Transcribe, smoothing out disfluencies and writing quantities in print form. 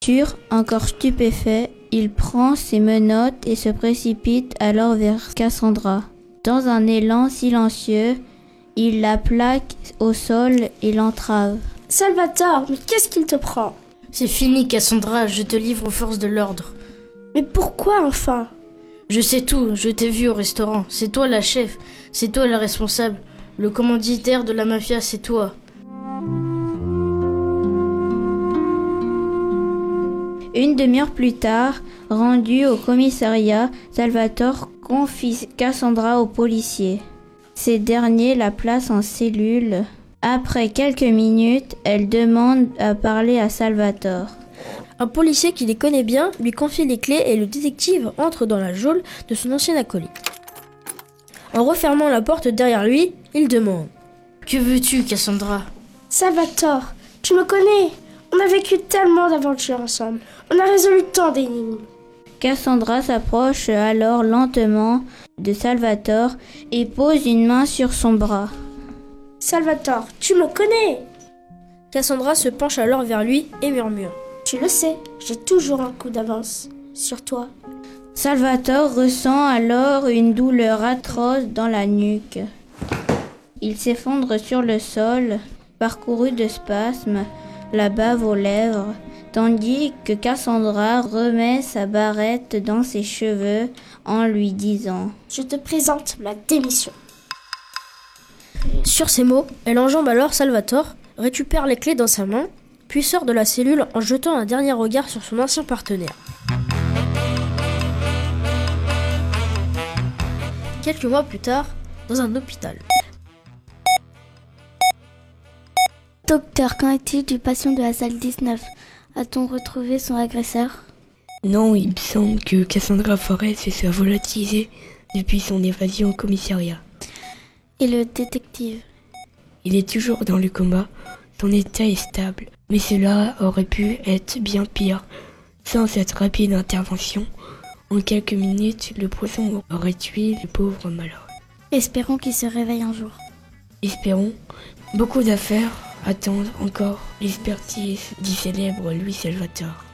voiture, encore stupéfait, il prend ses menottes et se précipite alors vers Cassandra. Dans un élan silencieux, il la plaque au sol et l'entrave. « Salvatore, mais qu'est-ce qu'il te prend ?»« C'est fini, Cassandra, je te livre aux forces de l'ordre. »« Mais pourquoi enfin ?»« Je sais tout, je t'ai vu au restaurant. C'est toi la chef, c'est toi la responsable. Le commanditaire de la mafia, c'est toi. » Une demi-heure plus tard, rendu au commissariat, Salvatore confie Cassandra aux policiers. Ces derniers la placent en cellule. Après quelques minutes, elle demande à parler à Salvatore. Un policier qui les connaît bien lui confie les clés et le détective entre dans la geôle de son ancien acolyte. En refermant la porte derrière lui, il demande « Que veux-tu, Cassandra ?»« Salvatore, tu me connais. On a vécu tellement d'aventures ensemble. On a résolu tant d'énigmes. » Cassandra s'approche alors lentement de Salvatore et pose une main sur son bras. « Salvatore, tu me connais ?» Cassandra se penche alors vers lui et murmure « Tu le sais, j'ai toujours un coup d'avance sur toi. » Salvatore ressent alors une douleur atroce dans la nuque. Il s'effondre sur le sol, parcouru de spasmes, la bave aux lèvres, tandis que Cassandra remet sa barrette dans ses cheveux en lui disant « Je te présente ma démission. » Sur ces mots, elle enjambe alors Salvatore, récupère les clés dans sa main, puis sort de la cellule en jetant un dernier regard sur son ancien partenaire. Quelques mois plus tard, dans un hôpital. Docteur, qu'en est-il du patient de la salle 19 ? A-t-on retrouvé son agresseur ? Non, il me semble que Cassandra Forest se soit volatilisée depuis son évasion au commissariat. Et le détective ? Il est toujours dans le coma, son état est stable, mais cela aurait pu être bien pire. Sans cette rapide intervention, en quelques minutes, le poison aurait tué le pauvre malheureux. Espérons qu'il se réveille un jour. Espérons. Beaucoup d'affaires attendent encore l'expertise du célèbre Louis Salvatore.